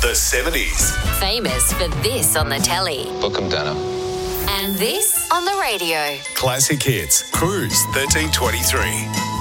The 70s. Famous for this on the telly. Book 'em, Dano. And this on the radio. Classic hits. Cruise 1323.